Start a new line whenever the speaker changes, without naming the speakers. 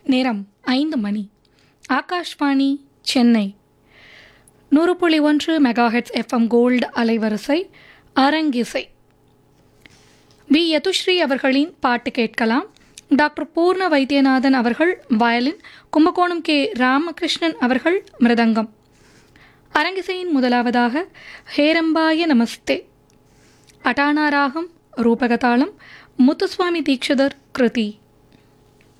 நேரம் 5 மணி. Akashvani Chennai 100.1 megahertz FM gold அலைவரிசை அரங்கிசை. வி யதுஸ்ரீ அவர்களின் பாட்டு கேட்கலாம். டாக்டர் பூர்ண வைத்தியநாதன் அவர்கள் வயலின், கும்பகோணம் கே ராமகிருஷ்ணன் அவர்கள் மிருதங்கம். அரங்கிசையின் முதலாவதாக ஹேரம்பாய நமஸ்தே, அட்டானா ராகம், ரூபகதாளம், முத்துசுவாமி தீட்சிதர் கிருதி.